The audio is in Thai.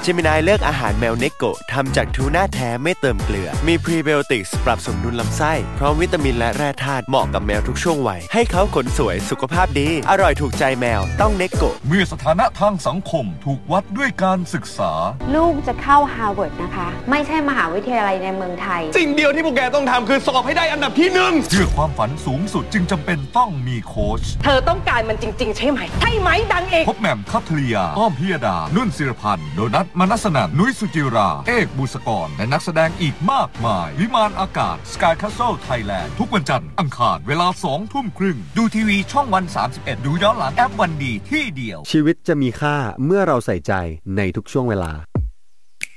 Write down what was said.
เจมินายเลือกอาหารแมวเนโกะทำจากทูน่าแท้ไม่เติมเกลือมีพรีไบโอติกส์ปรับสมดุลลำไส้พร้อมวิตามินและแร่ธาตุเหมาะกับแมวทุกช่วงวัยให้เขาขนสวยสุขภาพดีอร่อยถูกใจแมวต้องเนโกะเมื่อสถานะทางสังคมถูกวัดด้วยการศึกษาลูกจะเข้าฮาร์วาร์ดนะคะไม่ใช่มหาวิทยาลัยในเมืองไทยสิ่งเดียวที่พวกแกต้องทำคือสอบให้ได้อันดับที่1 เพื่อความฝันสูงสุดจึงจำเป็นต้องมีโค้ชเธอต้องการมันจริงๆใช่ไหมดังเองพบแหม่มคัทริยาอ้อมพิยดานุ่นศิรพันธ์โดนัทมนัสนันท์นุ้ยสุจิราเอกบุษกรและนักแสดงอีกมากมายวิมานอากาศ Sky Castle Thailand ทุกวันจันทร์อังคารเวลา 20:30 น.ดูทีวีช่องวัน31ดูย้อนหลังแอปวันดีที่เดียวชีวิตจะมีค่าเมื่อเราใส่ใจในทุกช่วงเวลา